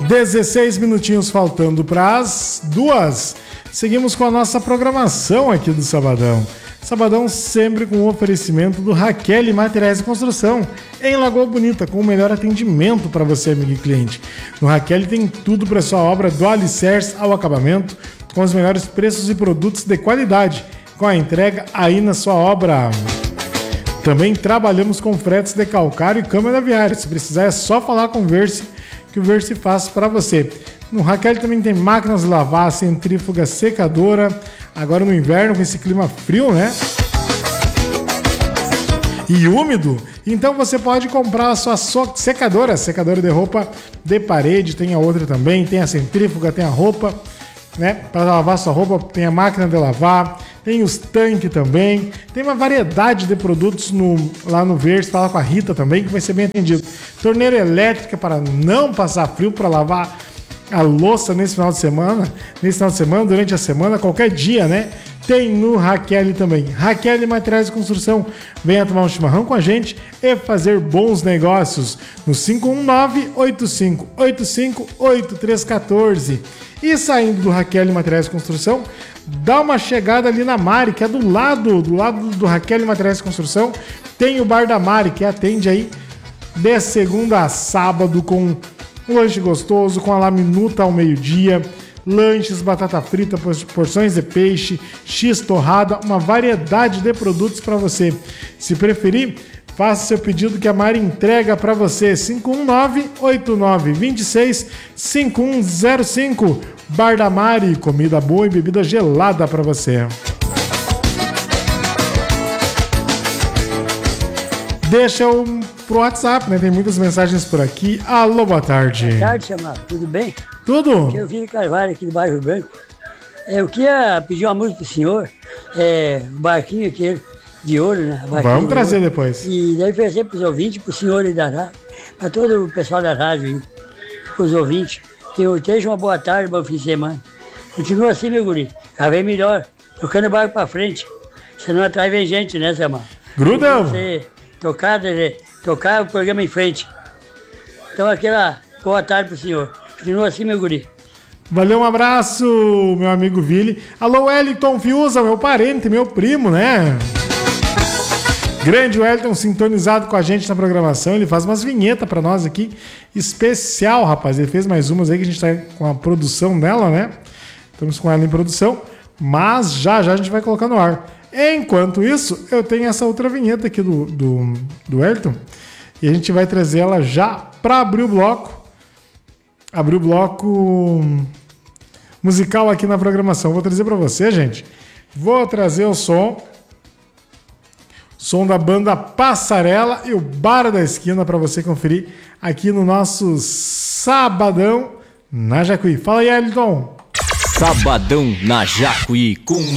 16 minutinhos faltando para as 2. Seguimos com a nossa programação aqui do Sabadão. Sabadão sempre com o oferecimento do Raquel Materiais de Construção, em Lagoa Bonita, com o melhor atendimento para você, amigo e cliente. No Raquel tem tudo para sua obra, do alicerce ao acabamento, com os melhores preços e produtos de qualidade, com a entrega aí na sua obra. Também trabalhamos com fretes de calcário e câmara aviária. Se precisar é só falar com o Verse, que o Verse faz para você. No Raquel também tem máquinas de lavar, centrífuga, secadora. Agora no inverno, com esse clima frio, né? E úmido. Então você pode comprar a sua secadora de roupa de parede. Tem a outra também, tem a centrífuga, tem a roupa, né? Para lavar sua roupa, tem a máquina de lavar, tem os tanques também. Tem uma variedade de produtos lá no Verse. Fala com a Rita também, que vai ser bem atendido. Torneira elétrica para não passar frio, para lavar a louça nesse final de semana, durante a semana, qualquer dia, né? Tem no Raquel também. Raquel Materiais de Construção. Venha tomar um chimarrão com a gente e fazer bons negócios no 519-8585-8314. E saindo do Raquel Materiais de Construção, dá uma chegada ali na Mari, que é do lado do Raquel Materiais de Construção. Tem o Bar da Mari, que atende aí de segunda a sábado com um lanche gostoso, com a laminuta ao meio-dia, lanches, batata frita, porções de peixe, X torrada, uma variedade de produtos para você. Se preferir, faça seu pedido que a Mari entrega para você. 519-8926-5105. Bar da Mari, comida boa e bebida gelada para você. Deixa pro WhatsApp, né? Tem muitas mensagens por aqui. Alô, boa tarde. Boa tarde, Chamado. Tudo bem? Tudo? Aqui é o Vini Carvalho, aqui do bairro Branco. Eu queria pedir uma música pro senhor. O barquinho aquele de ouro, né? Vamos trazer depois. E daí oferecer pros ouvintes, pro senhor e da rádio, pra todo o pessoal da rádio, pros ouvintes. Que eu tenha uma boa tarde, bom fim de semana. Continua assim, meu guri. Já vem melhor. Tocando o barco pra frente. Senão atrás vem gente, né, Samar? Gruda! Tocar o programa em frente. Então, aquela boa tarde pro senhor. Continua assim, meu guri. Valeu, um abraço, meu amigo Vili. Alô, Wellington Fiuza, meu parente, meu primo, né? Grande Wellington, sintonizado com a gente na programação. Ele faz umas vinhetas pra nós aqui. Especial, rapaz. Ele fez mais umas aí que a gente tá com a produção dela, né? Estamos com ela em produção. Mas já a gente vai colocar no ar. Enquanto isso, eu tenho essa outra vinheta aqui do Wellington. E a gente vai trazer ela já para abrir o bloco. Abrir o bloco musical aqui na programação. Vou trazer para você, gente. Vou trazer o som da banda Passarela e o Bar da Esquina para você conferir aqui no nosso Sabadão na Jacuí. Fala aí, Elton. Sabadão na Jacuí com